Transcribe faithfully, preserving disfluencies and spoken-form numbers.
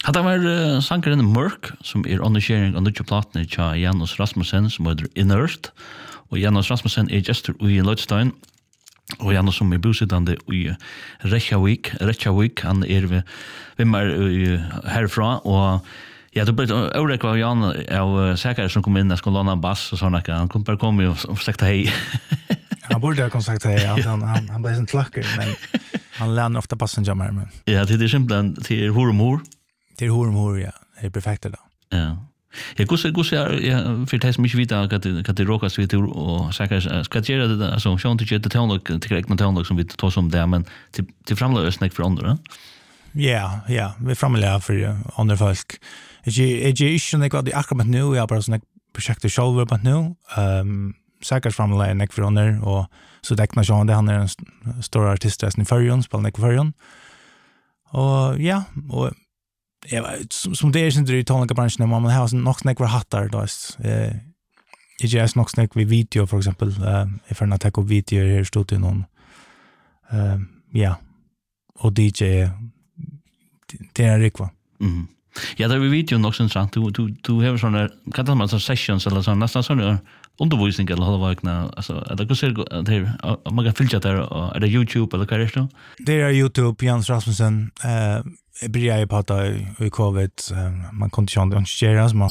Hade var uh, sankaren Mörk som är undersharing on the platten till Janus Rasmussen som heter Inert och Janus Rasmussen är gestor i Lodstein och Janus som är bosatt i Reykjavik Reykjavik han är vi vimmar härifrån och ja, det blev övrigt var Jan av säkert som kom in och skulle låna bass och såna kan han kom bara kom och sagt hej. Han borde ha sagt hej. Han han han blev en klacker men han lärner ofta bassen jamar men. Ja, det är simpelt till hormor. Till hormor ja. Det är perfekt då. Ja. Jag går går så jag för det som mycket vita att att det råkas vi till och säkert ska göra det alltså sjön till det tonlock till korrekt med tonlock som vi tar som där men till till framlös snack för andra. Ja, ja, vi framlägger för andra folk. Jag jag är ju inte det akkurat nu, jag bara såna projekt själva på nu. Ehm säkert framlägger snack för andra och så täckna Jean det han är en stor artist i Färjön, spelar snack för Färjön. Och ja, och ja, som det är inte i tonlockbranschen men man har nog snack för hattar då. Eh jag just nog snack vid video för exempel eh ifall att ta video här stod det någon ehm ja och D J det är riktigt. Mhm. Ja, där vi video nog sen sant du du du har såna kan man så sessions eller så nästan såna undervisning eller hålla vakna alltså det går så det man kan följa där är det YouTube eller vad är det då? Det är YouTube Jans Rasmussen eh börjar ju prata i covid man kunde ju inte köra